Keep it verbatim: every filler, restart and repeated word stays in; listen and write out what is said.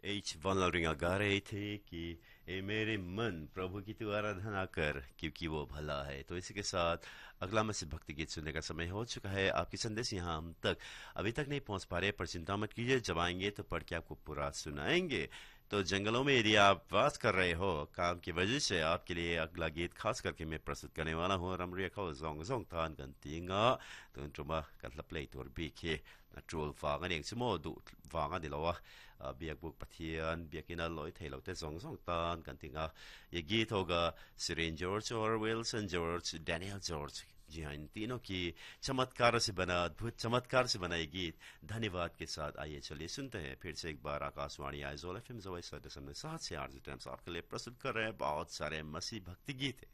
H वनरिंग गा रहे थे कि ए मेरे मन प्रभु की तू आराधना कर क्योंकि वो भला है। तो इसी के साथ अगला मसीह भक्ति गीत सुनने का समय हो चुका है। आपकी संदेश यहाँ हम तक अभी तक नहीं पहुंच पा रहे, पर चिंता मत कीजिए, जब आएंगे तो पढ़ के आपको पूरा सुनाएंगे। तो जंगलों में यदि आप वास कर रहे हो काम की वजह से, आपके लिए अगला गीत खास करके मैं प्रस्तुत करने वाला हूँ। रमरिया खो जोंग जोंग तान गंतींगा तो तुम कतला प्ले तोर बीखे ट्रोल फांग ने सिमो दु फांग दिलवा बियक बुक पथियन बियकिना लोय थैलो ते जोंग जोंग तान गंतींगा। ये गीत होगा सिरेन जॉर्ज और विल्सन जॉर्ज, डैनियल जॉर्ज, जी हाँ, इन तीनों की चमत्कार से बना, अद्भुत चमत्कार से बना ये गीत धन्यवाद के साथ। आइए चलिए सुनते हैं फिर से एक बार। आकाशवाणी आइजोल एफ एम सात से आठ टाइम्स आपके लिए प्रस्तुत कर रहे हैं बहुत सारे मसीह भक्ति गीत है।